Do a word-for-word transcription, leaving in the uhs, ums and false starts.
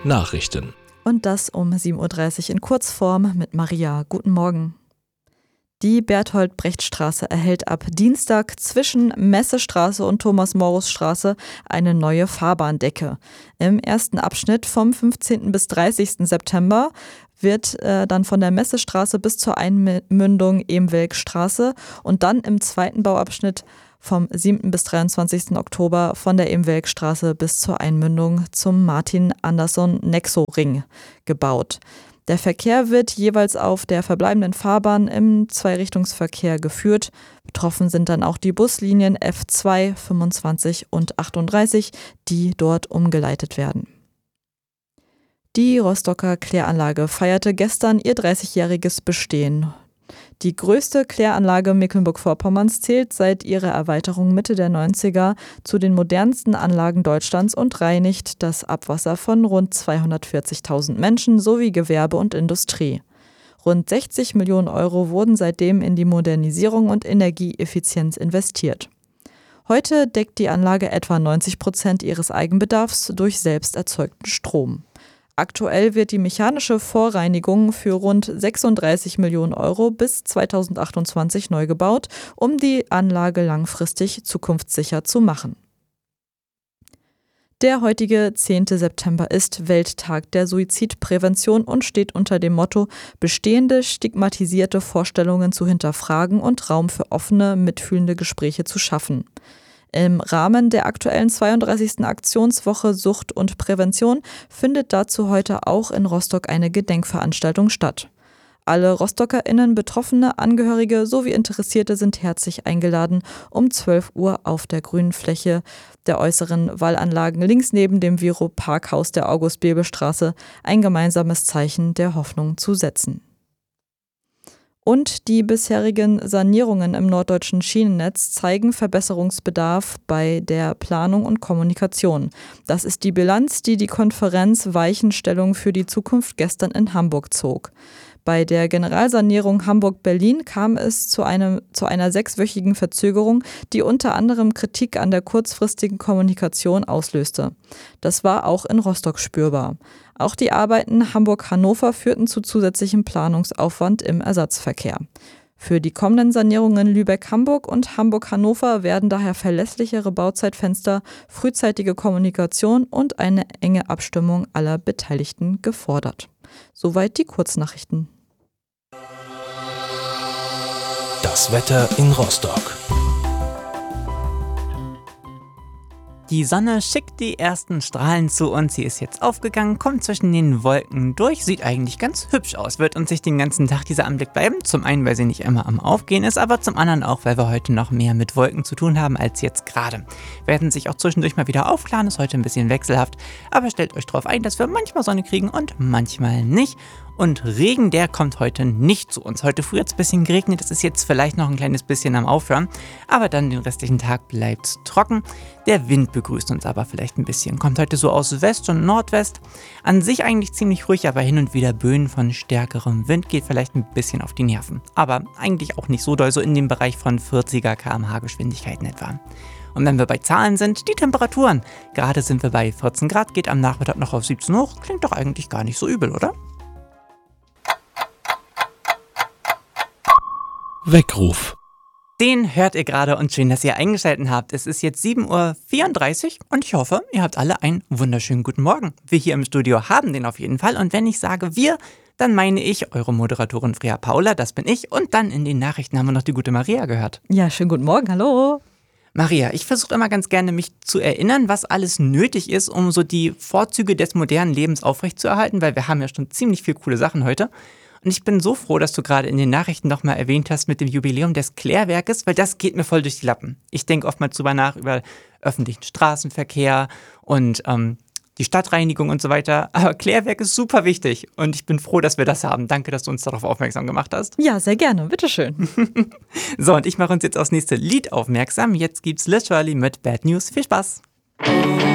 Nachrichten. Und das um sieben Uhr dreißig in Kurzform mit Maria. Guten Morgen. Die Berthold-Brecht-Straße erhält ab Dienstag zwischen Messestraße und Thomas-Morus-Straße eine neue Fahrbahndecke. Im ersten Abschnitt vom fünfzehnten bis dreißigsten September wird äh, dann von der Messestraße bis zur Einmündung Emwelkstraße und dann im zweiten Bauabschnitt vom siebten bis dreiundzwanzigsten Oktober von der Emwelkstraße bis zur Einmündung zum Martin-Anderson-Nexo-Ring gebaut. Der Verkehr wird jeweils auf der verbleibenden Fahrbahn im Zweirichtungsverkehr geführt. Betroffen sind dann auch die Buslinien F zwei, fünfundzwanzig und achtunddreißig, die dort umgeleitet werden. Die Rostocker Kläranlage feierte gestern ihr dreißigjähriges Bestehen. Die größte Kläranlage Mecklenburg-Vorpommerns zählt seit ihrer Erweiterung Mitte der neunziger zu den modernsten Anlagen Deutschlands und reinigt das Abwasser von rund zweihundertvierzigtausend Menschen sowie Gewerbe und Industrie. Rund sechzig Millionen Euro wurden seitdem in die Modernisierung und Energieeffizienz investiert. Heute deckt die Anlage etwa neunzig Prozent ihres Eigenbedarfs durch selbst erzeugten Strom. Aktuell wird die mechanische Vorreinigung für rund sechsunddreißig Millionen Euro bis zweitausendachtundzwanzig neu gebaut, um die Anlage langfristig zukunftssicher zu machen. Der heutige zehnten September ist Welttag der Suizidprävention und steht unter dem Motto, bestehende stigmatisierte Vorstellungen zu hinterfragen und Raum für offene, mitfühlende Gespräche zu schaffen. Im Rahmen der aktuellen zweiunddreißigsten Aktionswoche Sucht und Prävention findet dazu heute auch in Rostock eine Gedenkveranstaltung statt. Alle RostockerInnen, Betroffene, Angehörige sowie Interessierte sind herzlich eingeladen, um zwölf Uhr auf der grünen Fläche der äußeren Wallanlagen links neben dem Viro-Parkhaus der August-Bebel-Straße ein gemeinsames Zeichen der Hoffnung zu setzen. Und die bisherigen Sanierungen im norddeutschen Schienennetz zeigen Verbesserungsbedarf bei der Planung und Kommunikation. Das ist die Bilanz, die die Konferenz Weichenstellung für die Zukunft gestern in Hamburg zog. Bei der Generalsanierung Hamburg-Berlin kam es zu, einem, zu einer sechswöchigen Verzögerung, die unter anderem Kritik an der kurzfristigen Kommunikation auslöste. Das war auch in Rostock spürbar. Auch die Arbeiten Hamburg-Hannover führten zu zusätzlichem Planungsaufwand im Ersatzverkehr. Für die kommenden Sanierungen Lübeck-Hamburg und Hamburg-Hannover werden daher verlässlichere Bauzeitfenster, frühzeitige Kommunikation und eine enge Abstimmung aller Beteiligten gefordert. Soweit die Kurznachrichten. Das Wetter in Rostock. Die Sonne schickt die ersten Strahlen zu uns. Sie ist jetzt aufgegangen, kommt zwischen den Wolken durch, sieht eigentlich ganz hübsch aus. Wird uns sich den ganzen Tag dieser Anblick bleiben. Zum einen, weil sie nicht immer am Aufgehen ist, aber zum anderen auch, weil wir heute noch mehr mit Wolken zu tun haben als jetzt gerade. Werden sich auch zwischendurch mal wieder aufklaren, ist heute ein bisschen wechselhaft. Aber stellt euch darauf ein, dass wir manchmal Sonne kriegen und manchmal nicht. Und Regen, der kommt heute nicht zu uns. Heute früh hat es ein bisschen geregnet, es ist jetzt vielleicht noch ein kleines bisschen am Aufhören. Aber dann den restlichen Tag bleibt es trocken. Der Wind begrüßt uns aber vielleicht ein bisschen. Kommt heute so aus West und Nordwest. An sich eigentlich ziemlich ruhig, aber hin und wieder Böen von stärkerem Wind geht vielleicht ein bisschen auf die Nerven. Aber eigentlich auch nicht so doll, so in dem Bereich von vierziger Kilometer pro Stunde Geschwindigkeiten etwa. Und wenn wir bei Zahlen sind, die Temperaturen. Gerade sind wir bei vierzehn Grad, geht am Nachmittag noch auf siebzehn hoch. Klingt doch eigentlich gar nicht so übel, oder? Weckruf. Den hört ihr gerade und schön, dass ihr eingeschaltet habt. Es ist jetzt sieben Uhr vierunddreißig und ich hoffe, ihr habt alle einen wunderschönen guten Morgen. Wir hier im Studio haben den auf jeden Fall und wenn ich sage wir, dann meine ich eure Moderatorin Freya Paula, das bin ich und dann in den Nachrichten haben wir noch die gute Maria gehört. Ja, schönen guten Morgen, hallo. Maria, ich versuche immer ganz gerne, mich zu erinnern, was alles nötig ist, um so die Vorzüge des modernen Lebens aufrechtzuerhalten, weil wir haben ja schon ziemlich viele coole Sachen heute. Und ich bin so froh, dass du gerade in den Nachrichten nochmal erwähnt hast mit dem Jubiläum des Klärwerkes, weil das geht mir voll durch die Lappen. Ich denke oftmals drüber nach, über öffentlichen Straßenverkehr und ähm, die Stadtreinigung und so weiter. Aber Klärwerk ist super wichtig und ich bin froh, dass wir das haben. Danke, dass du uns darauf aufmerksam gemacht hast. Ja, sehr gerne, bitteschön. So, und ich mache uns jetzt aufs nächste Lied aufmerksam. Jetzt gibt's Literally mit Bad News. Viel Spaß!